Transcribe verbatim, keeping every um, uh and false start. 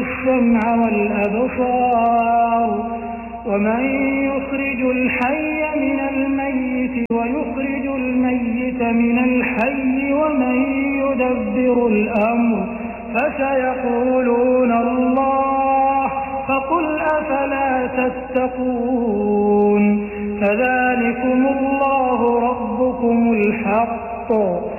السمع والأبصار ومن يخرج الحي من الميت ويخرج الميت من الحي ومن يدبر الأمر فسيقولون الله فقل أفلا تتقون فذلكم الله ربكم الحق